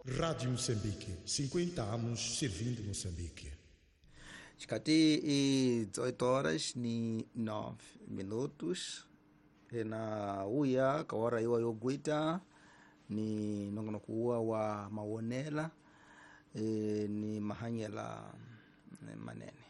Rádio Moçambique, 50 anos servindo Moçambique. Chikati 18:09. Na uya kawara iwa yogwita ni nongono kuwa wa mawonela ni mahanyela manene.